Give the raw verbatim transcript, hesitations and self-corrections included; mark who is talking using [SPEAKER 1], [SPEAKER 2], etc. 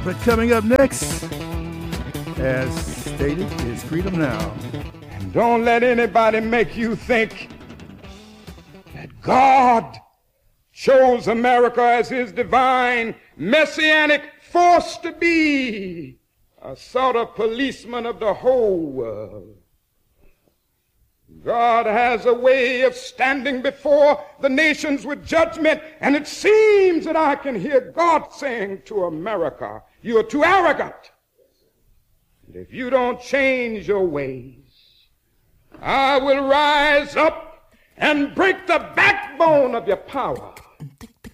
[SPEAKER 1] But coming up next, as stated, is Freedom Now.
[SPEAKER 2] And don't let anybody make you think that God chose America as his divine messianic force to be a sort of policeman of the whole world. God has a way of standing before the nations with judgment, and it seems that I can hear God saying to America, you are too arrogant. And if you don't change your ways, I will rise up and break the backbone of your power.